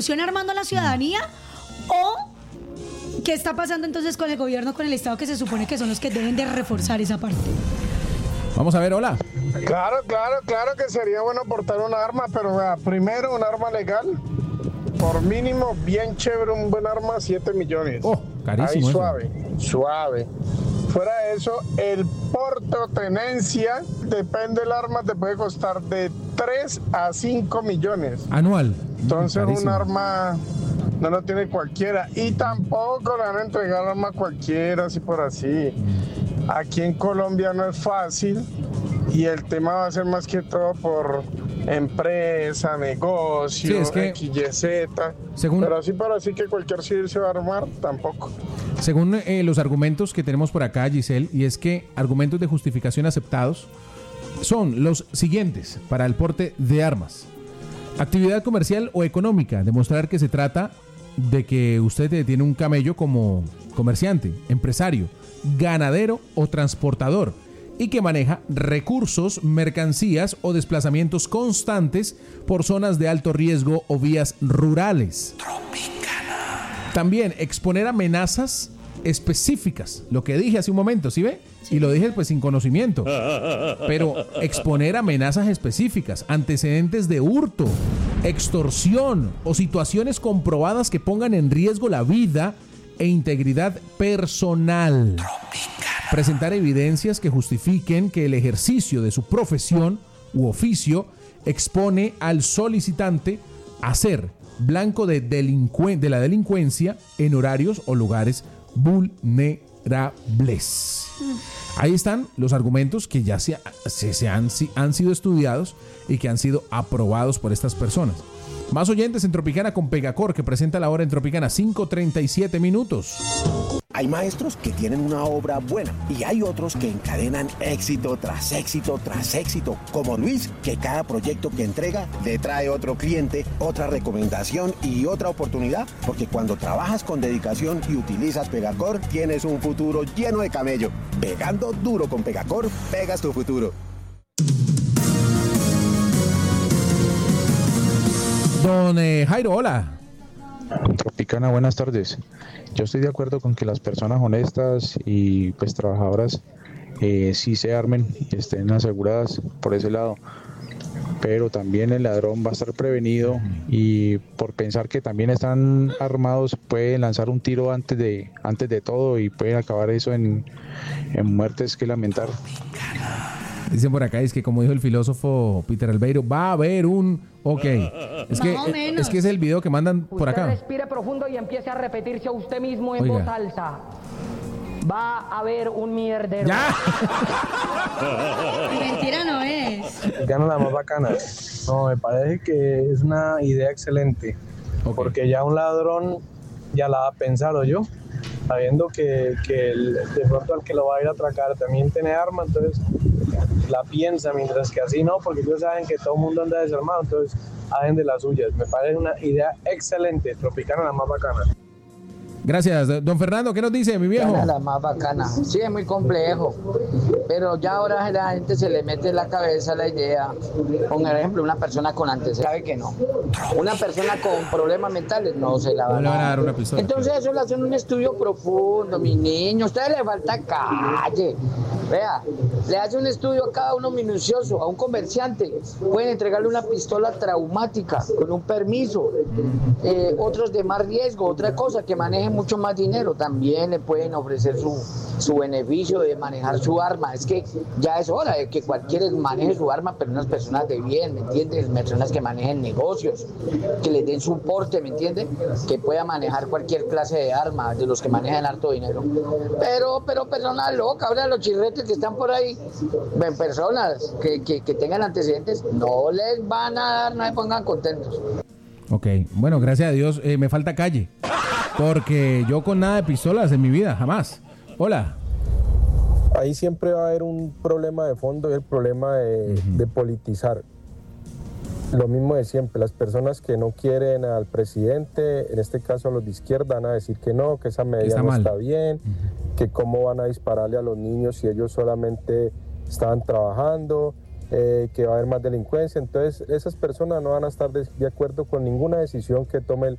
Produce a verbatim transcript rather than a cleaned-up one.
armando a la ciudadanía o qué está pasando entonces con el gobierno, con el Estado, que se supone que son los que deben de reforzar esa parte? Vamos a ver, hola. Claro, claro, claro que sería bueno portar un arma, pero vea, primero un arma legal, por mínimo, bien chévere, un buen arma, siete millones. Oh, carísimo. Ahí suave, eso. suave. Fuera de eso, el porte o tenencia, depende del arma, te puede costar de tres a cinco millones. Anual. Entonces Carísimo. un arma no lo tiene cualquiera y tampoco le van a entregar arma a cualquiera, así por así. Aquí en Colombia no es fácil y el tema va a ser más que todo por empresa, negocio, sí, es que, X Y Z, según, pero así por así que cualquier civil se va a armar, tampoco. Según eh, los argumentos que tenemos por acá, Giselle, y es que argumentos de justificación aceptados son los siguientes para el porte de armas. Actividad comercial o económica, demostrar que se trata de que usted tiene un camello como comerciante, empresario, ganadero o transportador y que maneja recursos, mercancías o desplazamientos constantes por zonas de alto riesgo o vías rurales. Tropicana. También exponer amenazas específicas, lo que dije hace un momento, ¿sí ve? Y lo dije pues sin conocimiento, pero exponer amenazas específicas, antecedentes de hurto, extorsión o situaciones comprobadas que pongan en riesgo la vida e integridad personal. Tropicana. Presentar evidencias que justifiquen que el ejercicio de su profesión u oficio expone al solicitante a ser blanco de, delincuen- de la delincuencia en horarios o lugares vulnerables. Ahí están los argumentos que ya se, se, se han, han sido estudiados y que han sido aprobados por estas personas. Más oyentes en Tropicana con Pegacor, que presenta la hora en Tropicana, cinco treinta y siete minutos. Hay maestros que tienen una obra buena y hay otros que encadenan éxito tras éxito tras éxito, como Luis, que cada proyecto que entrega le trae otro cliente, otra recomendación y otra oportunidad, porque cuando trabajas con dedicación y utilizas Pegacor, tienes un futuro lleno de camello. Pegando duro con Pegacor, pegas tu futuro. Don eh, Jairo, hola. Tropicana, buenas tardes. Yo estoy de acuerdo con que las personas honestas y pues trabajadoras eh, sí se armen y estén aseguradas por ese lado, pero también el ladrón va a estar prevenido y por pensar que también están armados puede lanzar un tiro antes de antes de todo y puede acabar eso en, en muertes que lamentar. Dicen por acá, es que como dijo el filósofo Peter Albeiro, va a haber un... Ok, es que, es que es el video que mandan por acá. Usted respire profundo y empiece a repetirse a usted mismo en Oiga. voz alta. Va a haber un mierdero. ¡Ya! Mentira no es. Gana la más bacana. No, me parece que es una idea excelente. Okay. Porque ya un ladrón ya la ha pensado yo, sabiendo que, que el, de pronto al que lo va a ir a atracar también tiene arma, entonces la piensa, mientras que así no, porque ellos saben que todo el mundo anda desarmado, entonces hacen de las suyas. Me parece una idea excelente. Tropicana, la más bacana. Gracias. Don Fernando, ¿qué nos dice, mi viejo? La más bacana. Sí, es muy complejo, pero ya ahora a la gente se le mete en la cabeza la idea. Por ejemplo, una persona con antecedentes, sabe que no. Una persona con problemas mentales no se la va No le van a a dar una pistola. Entonces eso le hacen un estudio profundo, mi niño. A ustedes le falta calle. Vea, le hace un estudio a cada uno minucioso, a un comerciante. Pueden entregarle una pistola traumática con un permiso. Eh, otros de más riesgo, otra cosa, que manejen mucho más dinero. También le pueden ofrecer su, su beneficio de manejar su arma. Es que ya es hora de que cualquiera maneje su arma, pero unas personas de bien, ¿me entiendes? Personas que manejen negocios, que les den soporte, ¿me entiendes? Que pueda manejar cualquier clase de arma, de los que manejan harto dinero. Pero, pero personas locas, ahora los chirretes que están por ahí, personas que, que, que tengan antecedentes, no les van a dar, no se pongan contentos. Ok, bueno, gracias a Dios, eh, me falta calle, porque yo con nada de pistolas en mi vida, jamás. Hola. Ahí siempre va a haber un problema de fondo y el problema de, uh-huh. de politizar. Lo mismo de siempre, las personas que no quieren al presidente, en este caso a los de izquierda, van a decir que no, que esa medida está no mal. Está bien, uh-huh. que cómo van a dispararle a los niños si ellos solamente estaban trabajando, eh, que va a haber más delincuencia. Entonces esas personas no van a estar de, de acuerdo con ninguna decisión que tome el,